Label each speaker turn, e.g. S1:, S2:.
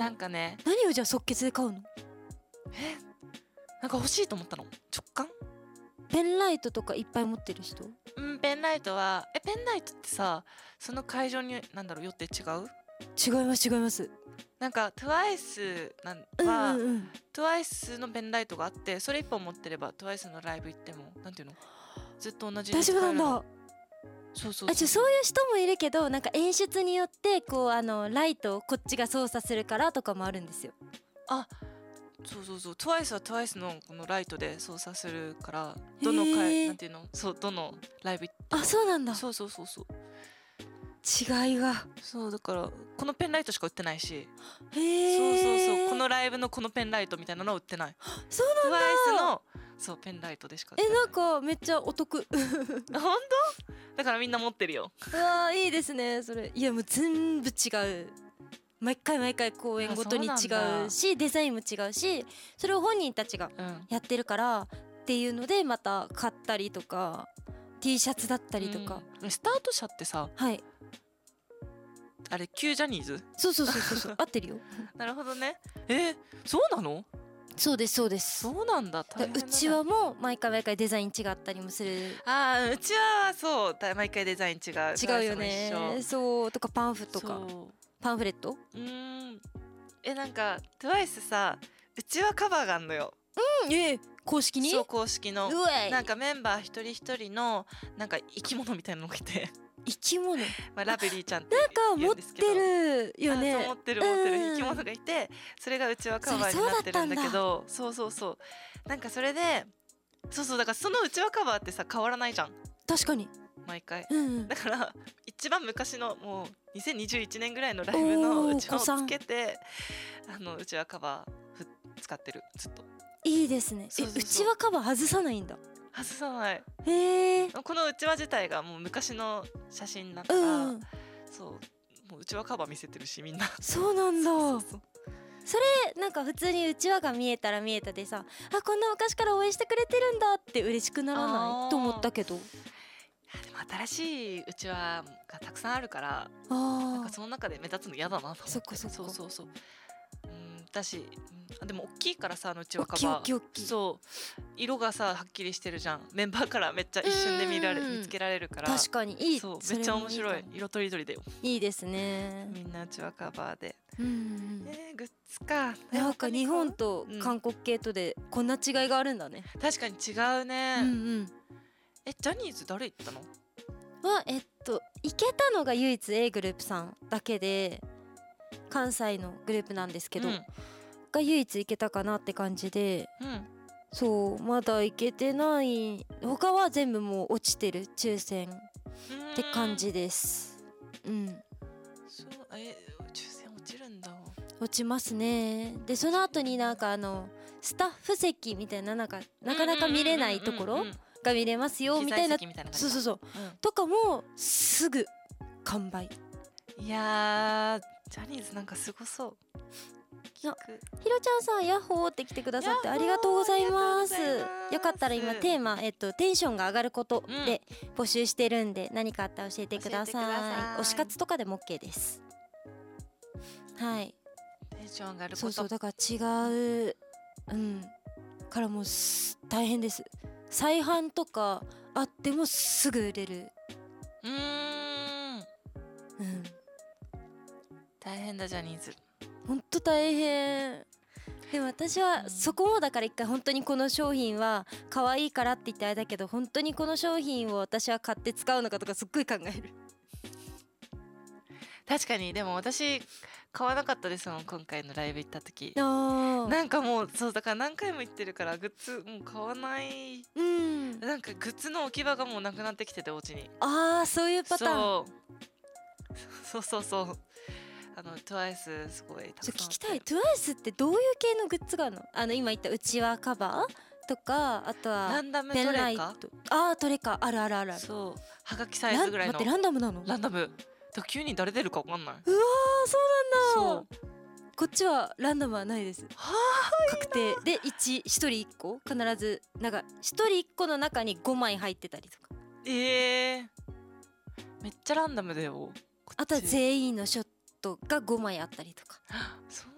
S1: なんかね、
S2: 何をじゃあ即決で買うの？
S1: なんか欲しいと思ったの、直感。
S2: ペンライトとかいっぱい持ってる人？
S1: ペンライトはペンライトってさ、その会場によって違う？
S2: 違います。
S1: なんか TWICE は、TWICE のペンライトがあって、それ1本持ってれば TWICE のライブ行ってもなんていうの、ずっと同じ
S2: 大丈夫なんだ。
S1: そう
S2: そういう人もいるけど、なんか演出によってこうライトをこっちが操作するからとかもあるんですよ。
S1: そう TWICE は TWICE のこのライトで操作するから、どのなんていうの、どのライブ行っても。
S2: そうなんだ。
S1: そう
S2: 違いが。
S1: そうだからこのペンライトしか売ってないし、
S2: そう
S1: このライブのこのペンライトみたいなのは売ってない。
S2: そうなんだ。
S1: TWICE のペンライトでしか売ってない。
S2: なんかめっちゃお得。
S1: 本当？だからみんな持ってるよ。
S2: うわいいですねそれ。いやもう全部違う。毎回公演ごとに違うし、デザインも違うし、それを本人たちがやってるからっていうので、また買ったりとか T シャツだったりとか。
S1: スタート社ってさ、あれ旧ジャニーズ？
S2: そう合ってるよ。
S1: なるほどね。そうなの？
S2: そうです
S1: そうなんだ。大変だな。
S2: うちわも毎回デザイン違ったりもする。
S1: うちわはそう毎回デザイン違う
S2: よね。そうとかパンフとかパンフレット。
S1: なんか TWICE さ、うちわカバーがあんのよ。
S2: 公式に？
S1: そう公式の。なんかメンバー一人一人のなんか生き物みたいなのがいて。
S2: 生き物？
S1: ラブリーちゃんって言うんですけど。
S2: なんか持ってるよね。
S1: 持ってる生き物がいて、それがうちわカバーになってるんだけど、そうなんかそれでだからそのうちわカバーってさ変わらないじゃん。
S2: 確かに
S1: 毎回。だから一番昔のもう2021年ぐらいのライブのうちわをつけて、うちわカバー使ってる、ずっと。い
S2: いですね。うちわカバー外さないんだ。
S1: 外さない。このうちわ自体がもう昔の写真だから、もううちわカバー見せてるし、みんな。そうなんだ。そ
S2: れなんか普通にうちわが見えたら見えたでさ、こんな昔から応援してくれてるんだって嬉しくならないと思ったけど。
S1: でも新しいうちわがたくさんあるから、なんかその中で目立つの嫌だなと思って。そうだし、でも大きいからさ、うちわカバー。そう色がさはっきりしてるじゃん。メンバーからめっちゃ一瞬で見つけられるから。確
S2: かにいい。
S1: めっちゃ面白い。色とりどりだよ。
S2: いいですね。
S1: みんなうちわカバーで。グッズか。
S2: なんか日本と韓国系とでこんな違いがあるんだね。
S1: 確かに違うね。ジャニーズ誰行ったの？
S2: 行けたのが唯一 A グループさんだけで、関西のグループなんですけど、が唯一行けたかなって感じで、まだ行けてない。他は全部もう落ちてる、抽選って感じです。抽
S1: 選落ちるんだ。
S2: 落ちますね。でその後になんかスタッフ席みたいな、なかなか見れないところが見れますよみたいな、とかもすぐ完売。
S1: いやジャニーズなんかすごそう。
S2: ひろちゃんさん、ヤッホーって来てくださってありがとうございます。よかったら今テーマテンションが上がることで募集してるんで、何かあったら教えてください。推し活とかでも OK です。はい。
S1: テンション上がること。
S2: そうだから違うからもう大変です。再販とかあってもすぐ売れる。
S1: 大変だジャニーズ。
S2: ほんと大変。でも私はそこもだから一回本当にこの商品は可愛いからって言ってあれだけど、本当にこの商品を私は買って使うのかとかすっごい考える。
S1: 確かに。でも私買わなかったですもん、今回のライブ行った時。なんかもうだから何回も行ってるからグッズもう買わない。なんかグッズの置き場がもうなくなってきてて、お家に。
S2: そういうパターン。
S1: そうTWICE すごいたくさん。
S2: 聞きたい。TWICE ってどういう系のグッズがあるの？今言ったうちわカバーとか、あとは
S1: ランダム
S2: ペンライト。トレカある。
S1: そうはがきサイズぐらいの。
S2: 待って、ランダムなの？
S1: ランダム。急に誰出るか分かんない。
S2: うわそうなんだ。こっちはランダムはないです。確定で1人1個必ず、なんか1人1個の中に5枚入ってたりとか。
S1: めっちゃランダムだよ。
S2: あとは全員のショットが5枚あったりとか。
S1: そう